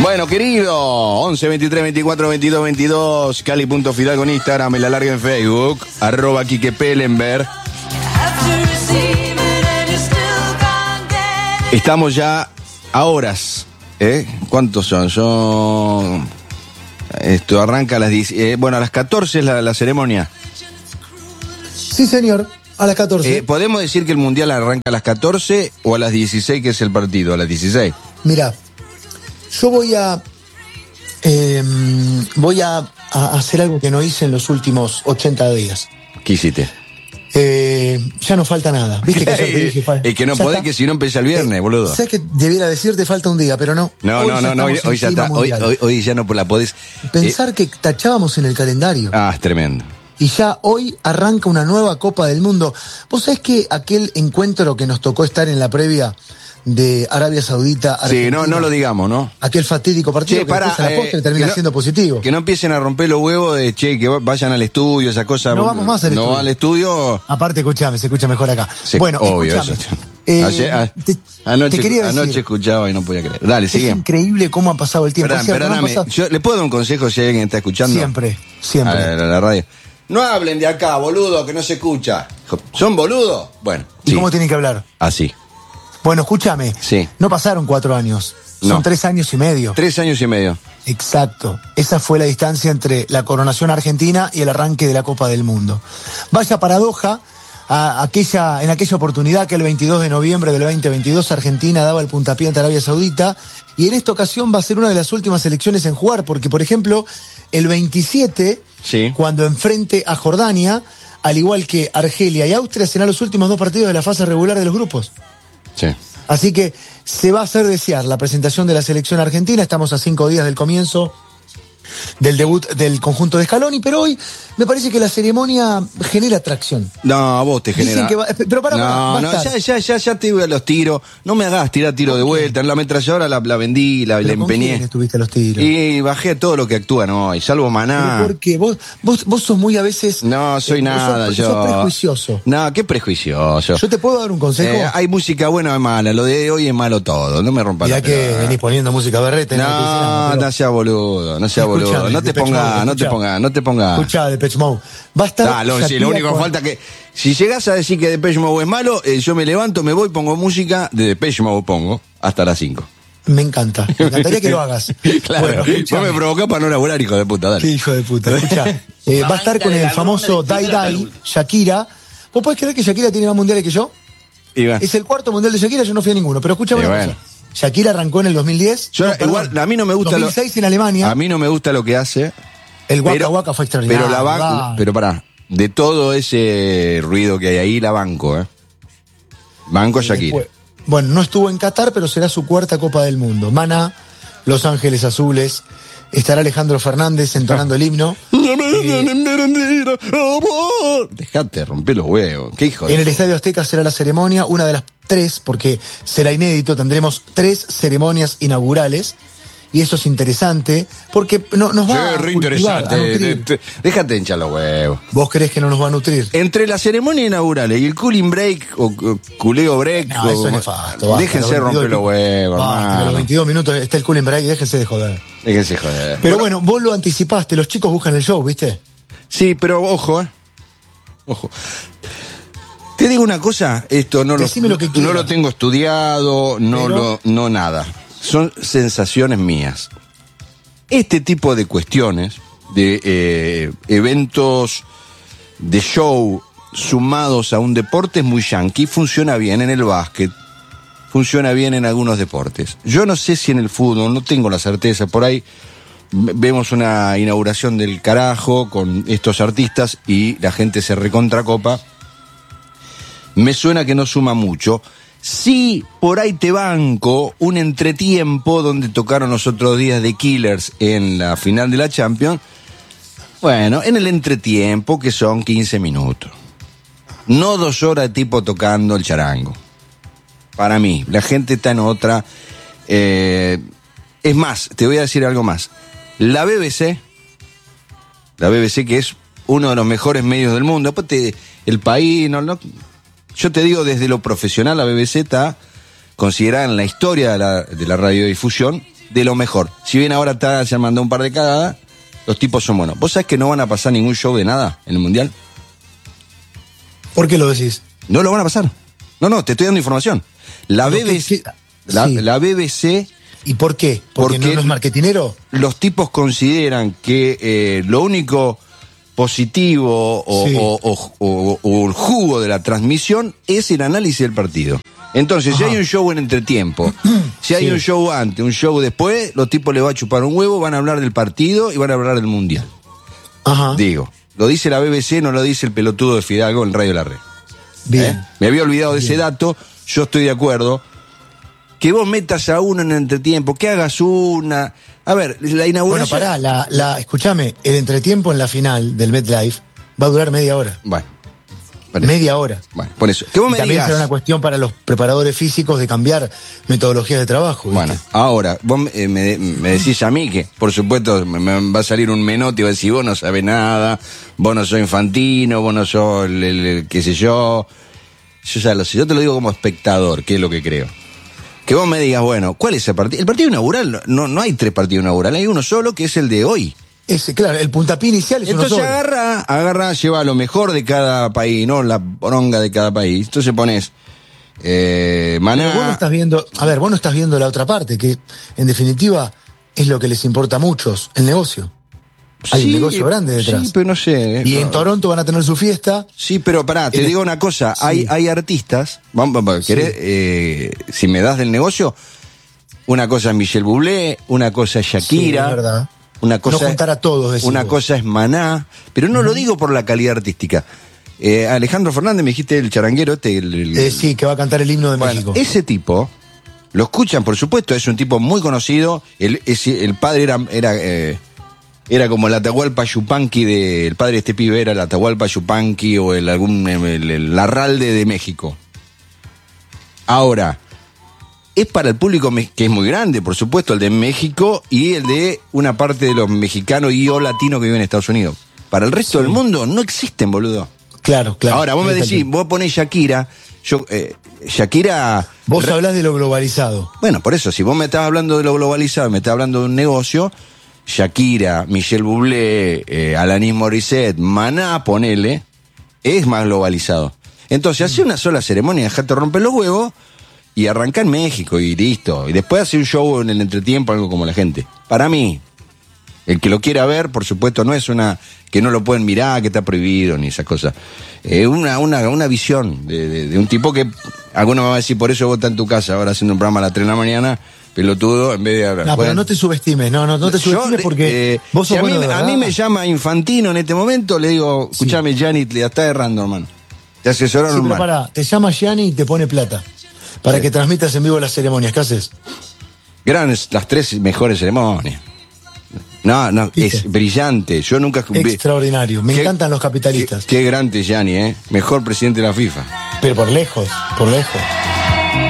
Bueno, querido, 11 23 24 22 22, Cali.Fidal con Instagram, me la larga en Facebook, @Quique Pellenberg. Estamos ya a horas, ¿Cuántos son? Esto arranca a las 10, a las 14 es la ceremonia. Sí, señor, a las 14. ¿Podemos decir que el Mundial arranca a las 14 o a las 16, que es el partido? A las 16. Mira, yo voy a hacer algo que no hice en los últimos 80 días. ¿Qué hiciste? Ya no falta nada. ¿Viste que ayer te dije? Es que no podés, que si no empieza el viernes, boludo. Sé que debiera decirte falta un día, pero no. No, hoy ya está. Hoy ya no la podés. Pensar que tachábamos en el calendario. Es tremendo. Y ya hoy arranca una nueva Copa del Mundo. ¿Vos sabés que aquel encuentro que nos tocó estar en la previa de Arabia Saudita, Argentina, sí, no lo digamos, ¿no? Aquel fatídico partido que después a la postre termina siendo positivo. Que no empiecen a romper los huevos de que vayan al estudio, esa cosa. No vamos más al estudio. No al estudio. Aparte, escuchame, se escucha mejor acá. Bueno, obvio, escuchame. Anoche escuchaba y no podía creer. Dale, sigue. Es increíble cómo ha pasado el tiempo. Perdóname, yo le puedo dar un consejo si alguien está escuchando. Siempre. A la radio. No hablen de acá, boludo, que no se escucha. ¿Son boludos? Bueno. ¿Y cómo tienen que hablar? Así. Bueno, escúchame. Sí. No pasaron 4 años. Son 3 años y medio. 3 años y medio. Exacto. Esa fue la distancia entre la coronación argentina y el arranque de la Copa del Mundo. Vaya paradoja, en aquella oportunidad que el 22 de noviembre del 2022 Argentina daba el puntapié ante Arabia Saudita, y en esta ocasión va a ser una de las últimas elecciones en jugar, porque, por ejemplo, el 27, cuando enfrente a Jordania, al igual que Argelia y Austria, serán los últimos 2 partidos de la fase regular de los grupos. Sí. Así que se va a hacer desear la presentación de la selección argentina. Estamos a 5 días del comienzo del debut del conjunto de Scaloni, pero hoy me parece que la ceremonia genera atracción. No, a vos te genera. Pero ya te voy a los tiros. No me hagas tirar tiro de vuelta. En la ametralladora la vendí, la empeñé. ¿Con quién estuviste a los tiros? Y bajé todo lo que actúan hoy, salvo Maná. ¿Pero por qué? Vos sos muy a veces. No, soy nada, yo. Sos prejuicioso. No, qué prejuicioso. ¿Yo te puedo dar un consejo? Hay música buena o mala. Lo de hoy es malo todo. No me rompas la pelota. Ya que venís poniendo música berreta. No sea boludo. No sea boludo. No te pongas. Escuchá, Depeche Mode. Va a estar. Lo único que falta que. Si llegás a decir que Depeche Mode es malo, yo me levanto, me voy, pongo música de Depeche Mode, hasta las 5. Me encanta. Me encantaría que lo hagas. Claro. Vos me provocás para no laburar, hijo de puta. Dale. Qué hijo de puta. Escuchá. Va a estar con el famoso Dai Dai, Shakira. ¿Vos podés creer que Shakira tiene más mundiales que yo? Es el 4º mundial de Shakira, yo no fui a ninguno. Pero escúchame una cosa. Shakira arrancó en el 2010. Igual, a mí no me gusta 2006 en Alemania. A mí no me gusta lo que hace. El Waka Waka fue extraordinario. Pero pará, de todo ese ruido que hay ahí, la banco, Banco a Shakira. Bueno, no estuvo en Qatar, pero será su 4ª Copa del Mundo. Maná, Los Ángeles Azules, estará Alejandro Fernández entonando el himno. Dejate romper los huevos. ¿Qué hijo de... En el Estadio Azteca será la ceremonia, una de las 3, porque será inédito, tendremos 3 ceremonias inaugurales. Y eso es interesante, porque nos va a re interesante. Déjate hinchar los huevos. ¿Vos creés que no nos va a nutrir? Entre la ceremonia inaugural y el cooling break, o culeo break... No, eso es nefasto. Déjense romper los huevos, hermano. A los 22 minutos está el cooling break y déjense de joder. Déjense joder. Pero bueno, vos lo anticipaste, los chicos buscan el show, ¿viste? Sí, pero ojo, Ojo. Te digo una cosa, esto no lo tengo estudiado, no nada. Son sensaciones mías. Este tipo de cuestiones, de eventos de show sumados a un deporte es muy yankee, funciona bien en el básquet, funciona bien en algunos deportes. Yo no sé si en el fútbol, no tengo la certeza, por ahí vemos una inauguración del carajo con estos artistas y la gente se recontracopa. Me suena que no suma mucho. Sí, por ahí te banco un entretiempo donde tocaron los otros días The Killers en la final de la Champions. Bueno, en el entretiempo, que son 15 minutos. No 2 horas de tipo tocando el charango. Para mí, la gente está en otra. Es más, te voy a decir algo más. La BBC, que es uno de los mejores medios del mundo, aparte El País, yo te digo, desde lo profesional, la BBC está considerada en la historia de la radiodifusión de lo mejor. Si bien ahora se han mandado un par de cagadas, los tipos son buenos. ¿Vos sabés que no van a pasar ningún show de nada en el Mundial? ¿Por qué lo decís? No lo van a pasar. No, te estoy dando información. La BBC... La BBC... ¿Y por qué? ¿Porque no es marketinero? Los tipos consideran que lo único positivo o el jugo de la transmisión es el análisis del partido. Entonces, si hay un show en entretiempo, si hay un show antes, un show después, los tipos les va a chupar un huevo, van a hablar del partido y van a hablar del Mundial. Ajá. Digo, lo dice la BBC, no lo dice el pelotudo de Fidalgo en Radio La Red. Bien. Me había olvidado de ese dato, yo estoy de acuerdo. Que vos metas a uno en el entretiempo, que hagas una... A ver, la inauguración... Bueno, pará, escuchame, el entretiempo en la final del MetLife va a durar media hora. Bueno. Media hora. Bueno, por eso. Que vos me también digas... será una cuestión para los preparadores físicos de cambiar metodologías de trabajo. ¿viste? Bueno, ahora, vos me decís a mí que, por supuesto, me va a salir un menote y va a decir, vos no sabés nada, vos no sos Infantino, vos no sos el qué sé yo. Yo ya lo sé, yo te lo digo como espectador, que es lo que creo. Que vos me digas, bueno, ¿cuál es el partido? El partido inaugural, no hay 3 partidos inaugurales, hay uno solo que es el de hoy. Claro, el puntapié inicial es entonces uno solo. agarra, lleva lo mejor de cada país, ¿no? La poronga de cada país. Entonces pones Maná. Pero vos no estás viendo la otra parte, que en definitiva es lo que les importa a muchos, el negocio. Hay un negocio grande detrás. Sí, pero no sé. Y en Toronto van a tener su fiesta. Sí, pero pará, te digo una cosa. Sí. Hay artistas. ¿Querés? Si me das del negocio, una cosa es Michel Bublé, una cosa es Shakira. Sí, es verdad. Una cosa, no juntar a todos. Una cosa es Maná. Pero no lo digo por la calidad artística. Alejandro Fernández, me dijiste el charanguero sí, que va a cantar el himno de México. Ese tipo, lo escuchan, por supuesto, es un tipo muy conocido. El padre era como el Atahualpa Yupanqui el padre de este pibe era el Atahualpa Yupanqui o el Larralde de México. Ahora, es para el público que es muy grande, por supuesto, el de México y el de una parte de los mexicanos y o latinos que viven en Estados Unidos. Para el resto del mundo no existen, boludo. Claro. Ahora, vos me decís, vos ponés Shakira, Shakira... Vos hablás de lo globalizado. Bueno, por eso, si vos me estás hablando de lo globalizado, me estás hablando de un negocio... Shakira, Michel Bublé, Alanis Morissette, Maná, ponele, es más globalizado. Entonces, hace una sola ceremonia, dejate romper los huevos y arranca en México y listo. Y después hace un show en el entretiempo, algo como la gente. Para mí, el que lo quiera ver, por supuesto, no es una que no lo pueden mirar, que está prohibido, ni esas cosas. Una visión de un tipo que, alguno me va a decir, por eso vos estás en tu casa ahora haciendo un programa a las 3 de la mañana, pelotudo, en vez de hablar. No, pero no te subestimes, no te subestimes porque vos sos bueno de verdad. A mí me llama Infantino en este momento, le digo, escuchame, Gianni, le está errando, hermano. Te asesoraron mal. Pero pará, te llama Gianni y te pone plata para que transmitas en vivo las ceremonias. ¿Qué haces? Las 3 mejores ceremonias. No, ¿viste? Es brillante. Yo nunca... Extraordinario. Me encantan los capitalistas. Qué grande Gianni, ¿eh? Mejor presidente de la FIFA. Pero por lejos.